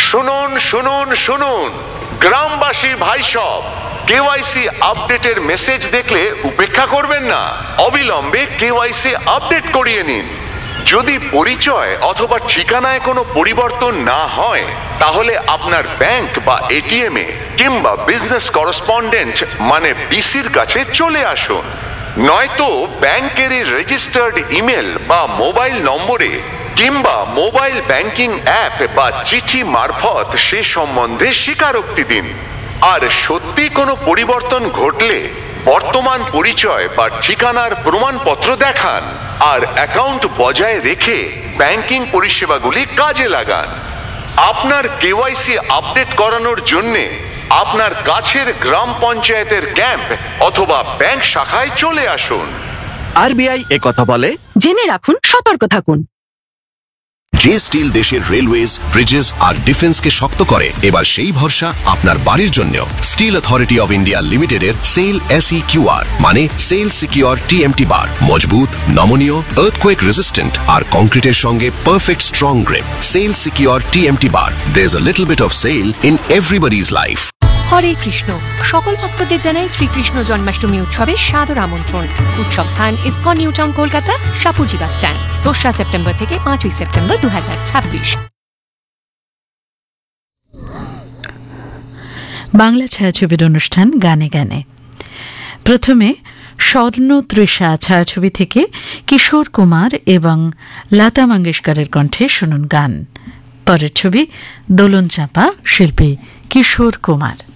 শুনুন শুনুন শুনুন, গ্রামবাসী ভাই সব, কেওয়াইসি আপডেটের মেসেজ দেখলে উপেক্ষা করবেন না, অবিলম্বে কেওয়াইসি আপডেট করিয়ে নিন। যদি পরিচয় অথবা ঠিকানায় কোনো পরিবর্তন না হয়, তাহলে আপনার ব্যাংক বা এটিএম এ কিংবা বিজনেস করেসপন্ডেন্ট মানে বিসির কাছে চলে আসুন। নয়তো ব্যাংকের রেজিস্টার্ড ইমেল বা মোবাইল নম্বরে কিংবা মোবাইল ব্যাংকিং অ্যাপ বা চিঠি মারফত সে সম্বন্ধে স্বীকারোক্তি দিন। আর সত্যি কোনো পরিবর্তন ঘটলে বর্তমান পরিচয় বা ঠিকানার প্রমাণপত্র দেখান আর অ্যাকাউন্ট বজায় রেখে ব্যাংকিং পরিষেবাগুলি কাজে লাগান। আপনার কেওয়াইসি আপডেট করানোর জন্যে আপনার কাছের গ্রাম পঞ্চায়েতের ক্যাম্প অথবা ব্যাংক শাখায় চলে আসুন। আরবিআই একথা বলে, জেনে রাখুন, সতর্ক থাকুন। যে স্টিল দেশের রেলওয়েজ, ব্রিজেস আর ডিফেন্সকে শক্ত করে, এবার সেই ভরসা আপনার বাড়ির জন্য। স্টিল অথরিটি অফ ইন্ডিয়া লিমিটেডের সেল SEQR মানে সেল সিকিউর TMT বার, মজবুত, নমনীয়, আর্থকোয়েক রেজিস্ট্যান্ট আর কংক্রিটের সঙ্গে perfect strong grip. Sell secure TMT bar, there's a little bit of sell in everybody's life. হরে কৃষ্ণ, সকল ভক্তদের জানাই শ্রীকৃষ্ণ জন্মাষ্টমী উৎসবের সাদর আমন্ত্রণ। উৎসব স্থান ISKCON new town, Kolkata, Shapoorji bus stand, 2রা September থেকে 5ই সেপ্টেম্বর 2026। বাংলা ছায়াছবির অনুষ্ঠান গানে গানে। প্রথমে স্বর্ণ তৃষা ছায়াছবি থেকে কিশোর কুমার এবং লতা মঙ্গেশকরের কণ্ঠে শুনুন গান। পরের ছবি দোলন চাঁপা, শিল্পী কিশোর কুমার।